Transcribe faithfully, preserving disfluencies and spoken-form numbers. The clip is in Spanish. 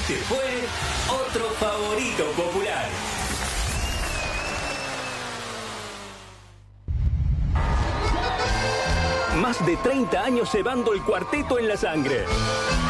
Se fue otro favorito popular. Más de treinta años llevando el cuarteto en la sangre.